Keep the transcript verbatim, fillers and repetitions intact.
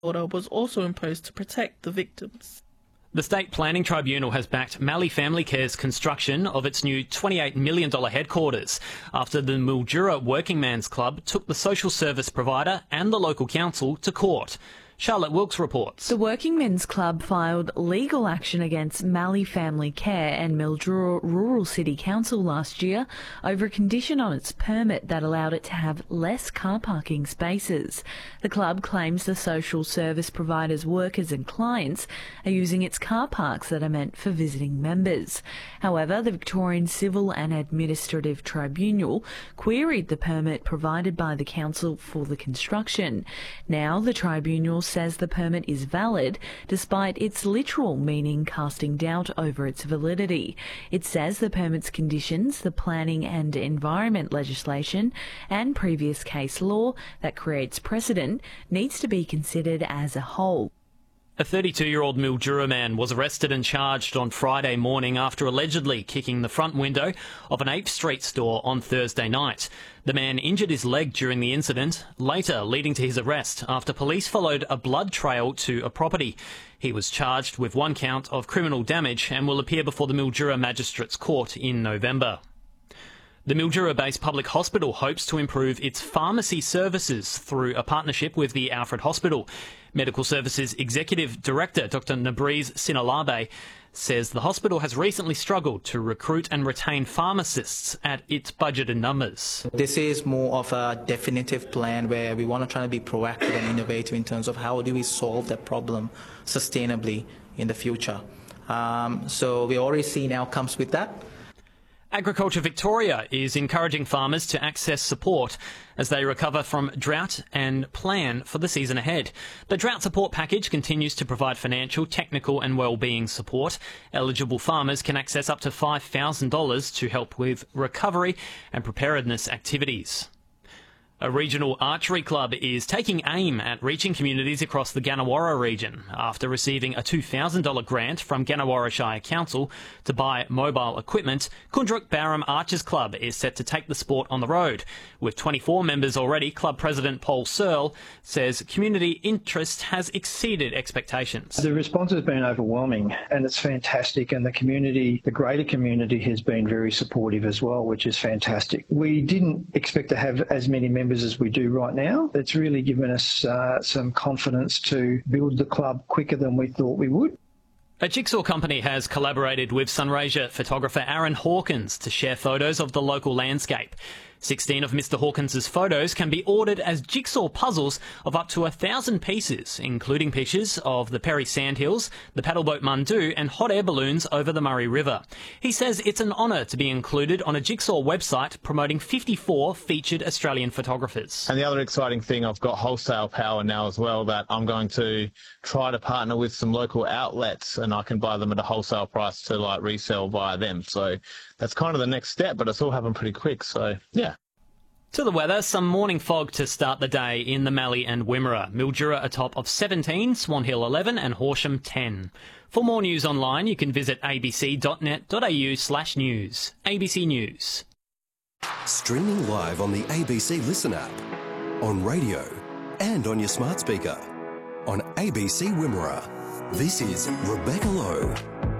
order was also imposed to protect the victims. The State Planning Tribunal has backed Mallee Family Care's construction of its new twenty-eight million dollars headquarters after the Mildura Working Men's Club took the social service provider and the local council to court. Charlotte Wilkes reports. The Working Men's Club filed legal action against Mallee Family Care and Mildura Rural City Council last year over a condition on its permit that allowed it to have less car parking spaces. The club claims the social service provider's workers and clients are using its car parks that are meant for visiting members. However, the Victorian Civil and Administrative Tribunal queried the permit provided by the council for the construction. Now the tribunal says the permit is valid despite its literal meaning casting doubt over its validity. It says the permit's conditions, the planning and environment legislation and previous case law that creates precedent needs to be considered as a whole. A thirty-two-year-old Mildura man was arrested and charged on Friday morning after allegedly kicking the front window of an eighth Street store on Thursday night. The man injured his leg during the incident, later leading to his arrest after police followed a blood trail to a property. He was charged with one count of criminal damage and will appear before the Mildura Magistrates Court in November. The Mildura-based public hospital hopes to improve its pharmacy services through a partnership with the Alfred Hospital. Medical Services Executive Director Doctor Nabriz Sinalabe says the hospital has recently struggled to recruit and retain pharmacists at its budgeted numbers. This is more of a definitive plan where we want to try to be proactive and innovative in terms of how do we solve that problem sustainably in the future. Um, so we're already seeing outcomes with that. Agriculture Victoria is encouraging farmers to access support as they recover from drought and plan for the season ahead. The drought support package continues to provide financial, technical and wellbeing support. Eligible farmers can access up to five thousand dollars to help with recovery and preparedness activities. A regional archery club is taking aim at reaching communities across the Gannawarra region after receiving a two thousand dollars grant from Gannawarra Shire Council to buy mobile equipment. Kundruk Barham Archers Club is set to take the sport on the road. With twenty-four members already, club president Paul Searle says community interest has exceeded expectations. The response has been overwhelming and it's fantastic, and the community, the greater community, has been very supportive as well, which is fantastic. We didn't expect to have as many members as we do right now. It's really given us uh, some confidence to build the club quicker than we thought we would. A jigsaw company has collaborated with Sunraysia photographer Aaron Hawkins to share photos of the local landscape. sixteen of Mister Hawkins' photos can be ordered as jigsaw puzzles of up to a thousand pieces, including pictures of the Perry Sandhills, the paddleboat Mundu and hot air balloons over the Murray River. He says it's an honour to be included on a jigsaw website promoting fifty-four featured Australian photographers. And the other exciting thing, I've got wholesale power now as well, that I'm going to try to partner with some local outlets and I can buy them at a wholesale price to like resell via them. So that's kind of the next step, but it's all happened pretty quick. So yeah. To the weather, some morning fog to start the day in the Mallee and Wimmera. Mildura a top of seventeen, Swan Hill eleven and Horsham ten. For more news online, you can visit abc.net.au slash news. A B C News. Streaming live on the A B C Listen app, on radio and on your smart speaker. On A B C Wimmera, this is Rebecca Lowe.